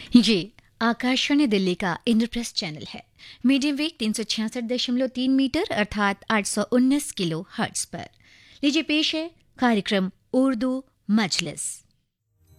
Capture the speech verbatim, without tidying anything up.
ये आकाशवाणी दिल्ली का इंद्रप्रस्थ चैनल है। मीडियम वेग तीन सौ छियासठ दशमलव तीन मीटर अर्थात आठ सौ उन्नीस किलो हर्ट्ज पर। लीजिए पेश है कार्यक्रम उर्दू मजलिस।